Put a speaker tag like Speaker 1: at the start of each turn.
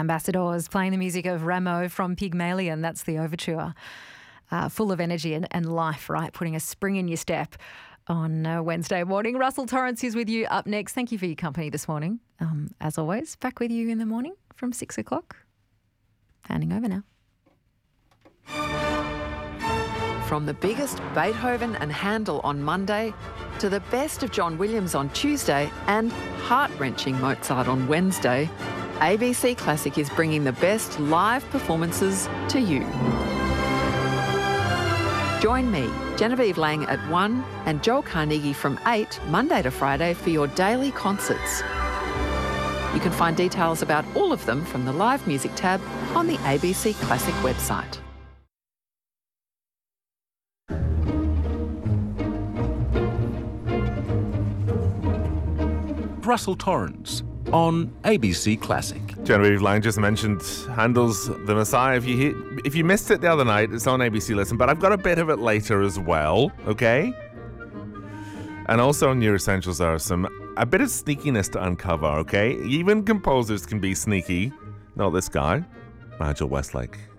Speaker 1: Ambassadors, playing the music of Rameau from Pygmalion. That's the overture. Full of energy and life, right? Putting a spring in your step on Wednesday morning. Russell Torrance is with you up next. Thank you for your company this morning. As always, back with you in the morning from 6 o'clock. Handing over now.
Speaker 2: From the biggest Beethoven and Handel on Monday to the best of John Williams on Tuesday and heart-wrenching Mozart on Wednesday, ABC Classic is bringing the best live performances to you. Join me, Genevieve Lang at 1 and Joel Carnegie from 8, Monday to Friday for your daily concerts. You can find details about all of them from the Live Music tab on the ABC Classic website.
Speaker 3: Russell Torrance on ABC Classic.
Speaker 4: Genevieve Lang just mentioned Handel's The Messiah. If you missed it the other night, it's on ABC Listen, but I've got a bit of it later as well, okay? And also in your essentials there are a bit of sneakiness to uncover, okay? Even composers can be sneaky. Not this guy, Nigel Westlake.